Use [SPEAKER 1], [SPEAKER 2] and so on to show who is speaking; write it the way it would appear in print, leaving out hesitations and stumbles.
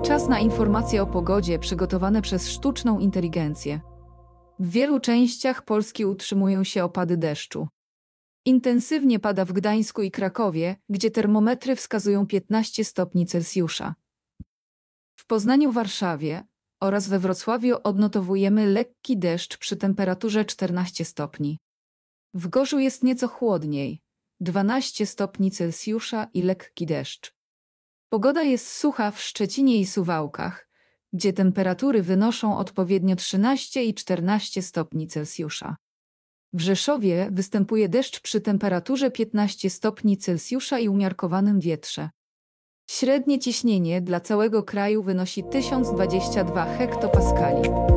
[SPEAKER 1] Czas na informacje o pogodzie przygotowane przez sztuczną inteligencję. W wielu częściach Polski utrzymują się opady deszczu. Intensywnie pada w Gdańsku i Krakowie, gdzie termometry wskazują 15 stopni Celsjusza. W Poznaniu, Warszawie oraz we Wrocławiu odnotowujemy lekki deszcz przy temperaturze 14 stopni. W Gorzu jest nieco chłodniej, 12 stopni Celsjusza i lekki deszcz. Pogoda jest sucha w Szczecinie i Suwałkach, gdzie temperatury wynoszą odpowiednio 13 i 14 stopni Celsjusza. W Rzeszowie występuje deszcz przy temperaturze 15 stopni Celsjusza i umiarkowanym wietrze. Średnie ciśnienie dla całego kraju wynosi 1022 hektopaskali.